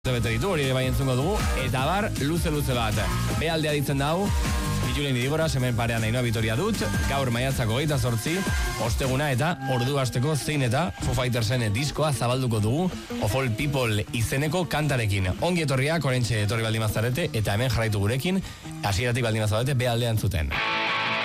bete ditu, hori ere bai entzungo dugu, eta bar, luze bat. Bealdea ditzen da hau, Julen Idigora, hemen parean Ainhoa Vitoria dut, gaur maiatzako 28, osteguna eta ordu hasteko zein eta Foo Fightersen diskoa zabalduko dugu, Of All People izeneko kantarekin. Ongi etorriak, oraintxe etorri baldin mazarete, eta hemen jarraitu gurekin, hasieratik baldin mazarete, bealdean zuten.